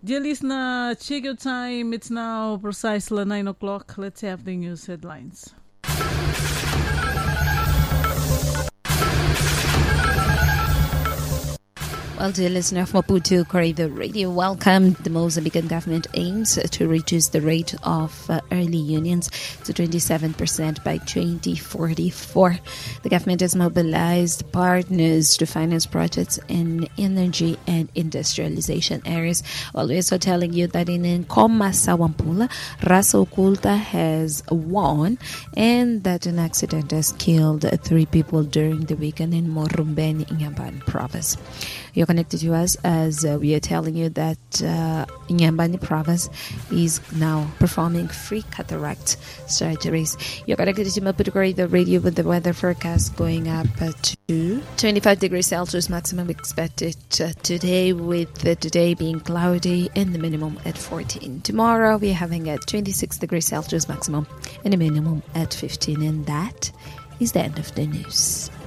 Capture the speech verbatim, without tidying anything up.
Dear listener, check your time. It's now precisely nine o'clock. Let's have the news headlines. Well, dear listener of Maputo Corridor Radio, welcome. The Mozambican government aims to reduce the rate of uh, early unions to twenty-seven percent by twenty forty-four. The government has mobilized partners to finance projects in energy and industrialization areas. Well, we're also telling you that in Nkoma Sawampula, Rasa Oculta has won and that an accident has killed three people during the weekend in Morumbeni, Inhambane province. You're connected to us as uh, we are telling you that uh, Inhambane province is now performing free cataract surgeries. You're connected to Maputo the radio with the weather forecast going up uh, to twenty-five degrees Celsius maximum expected uh, today, with uh, today being cloudy and the minimum at fourteen. Tomorrow we're having a twenty-six degrees Celsius maximum and a minimum at fifteen, and that is the end of the news.